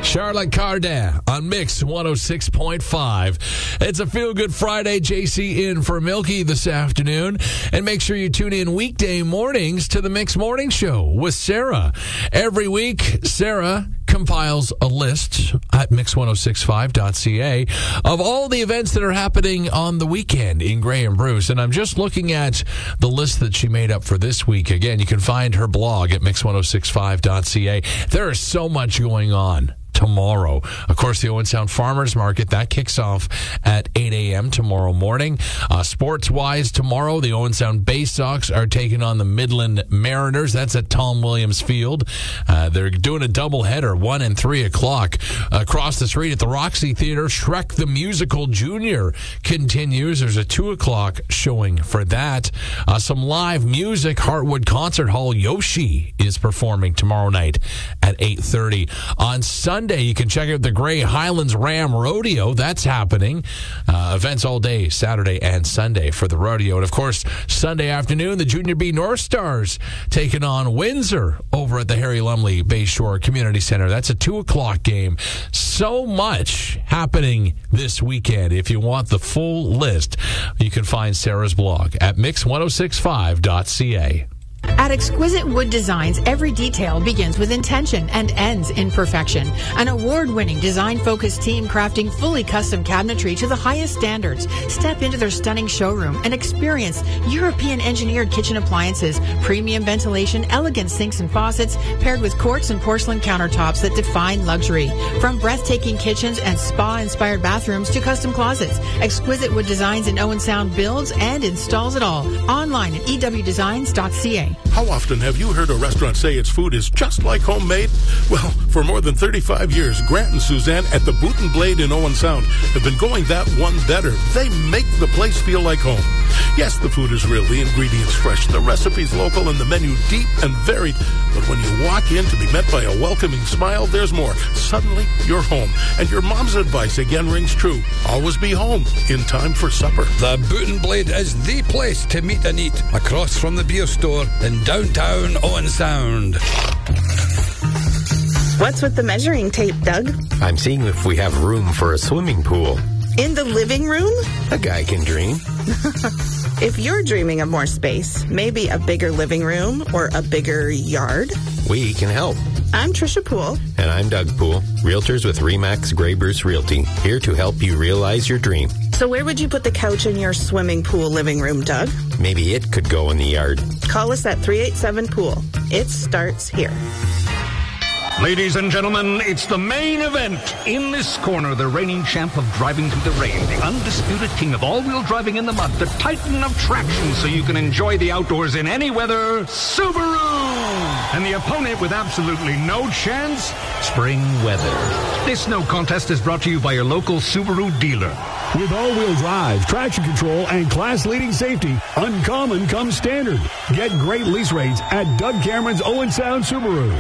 Charlotte Cardin on Mix 106.5. It's a feel-good Friday. JC in for Milky this afternoon. And make sure you tune in weekday mornings to the Mix Morning Show with Sarah. Every week, Sarah compiles a list at mix1065.ca of all the events that are happening on the weekend in Grey and Bruce. And I'm just looking at the list that she made up for this week. Again, you can find her blog at mix1065.ca. There is so much going on tomorrow. Of course, the Owen Sound Farmers Market, that kicks off at 8 a.m. tomorrow morning. Sports-wise, tomorrow, the Owen Sound Bay Sox are taking on the Midland Mariners. That's at Tom Williams Field. They're doing a doubleheader, 1 and 3 o'clock. Across the street at the Roxy Theater, Shrek the Musical Jr. continues. There's a 2 o'clock showing for that. Some live music. Heartwood Concert Hall, Yoshi is performing tomorrow night at 8:30. On Sunday, you can check out the Grey Highlands Ram Rodeo. That's happening. Events all day, Saturday and Sunday for the rodeo. And, of course, Sunday afternoon, the Junior B North Stars taking on Windsor over at the Harry Lumley Bayshore Community Center. That's a 2 o'clock game. So much happening this weekend. If you want the full list, you can find Sarah's blog at mix1065.ca. At Exquisite Wood Designs, every detail begins with intention and ends in perfection. An award-winning, design-focused team crafting fully custom cabinetry to the highest standards. Step into their stunning showroom and experience European-engineered kitchen appliances, premium ventilation, elegant sinks and faucets, paired with quartz and porcelain countertops that define luxury. From breathtaking kitchens and spa-inspired bathrooms to custom closets, Exquisite Wood Designs in Owen Sound builds and installs it all. Online at ewdesigns.ca. How often have you heard a restaurant say its food is just like homemade? Well, for more than 35 years, Grant and Suzanne at the Boot and Blade in Owen Sound have been going that one better. They make the place feel like home. Yes, the food is real, the ingredients fresh, the recipes local, and the menu deep and varied. But when you walk in to be met by a welcoming smile, there's more. Suddenly, you're home. And your mom's advice again rings true. Always be home in time for supper. The Boot and Blade is the place to meet and eat, across from the beer store in downtown Owen Sound. What's with the measuring tape, Doug? I'm seeing if we have room for a swimming pool. In the living room? A guy can dream. If you're dreaming of more space, maybe a bigger living room or a bigger yard, we can help. I'm Trisha Poole. And I'm Doug Poole, realtors with RE/MAX Grey Bruce Realty, here to help you realize your dream. So where would you put the couch in your swimming pool living room, Doug? Maybe it could go in the yard. Call us at 387-POOL. It starts here. Ladies and gentlemen, it's the main event. In this corner, the reigning champ of driving through the rain, the undisputed king of all-wheel driving in the mud, the titan of traction so you can enjoy the outdoors in any weather, Subaru! And the opponent with absolutely no chance, spring weather. This no contest is brought to you by your local Subaru dealer. With all-wheel drive, traction control, and class-leading safety, uncommon comes standard. Get great lease rates at Doug Cameron's Owen Sound Subaru.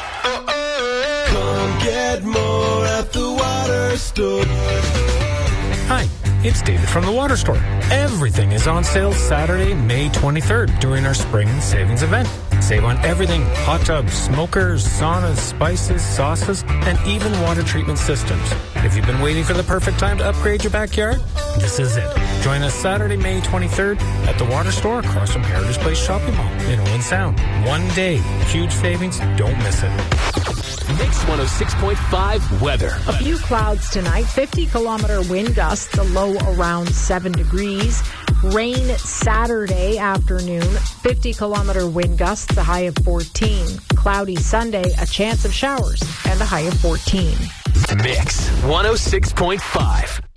Come get more at the Water Store. Hi, it's David from the Water Store. Everything is on sale Saturday, May 23rd during our spring savings event. Save on everything: hot tubs, smokers, saunas, spices, sauces, and even water treatment systems. If you've been waiting for the perfect time to upgrade your backyard, this is it. Join us Saturday, May 23rd at the Water Store across from Heritage Place Shopping Mall in Owen Sound. One day, huge savings, don't miss it. Mix 106.5 weather. A few clouds tonight, 50-kilometer wind gusts, a low around 7 degrees. Rain Saturday afternoon, 50-kilometer wind gusts, a high of 14. Cloudy Sunday, a chance of showers, and a high of 14. Mix 106.5.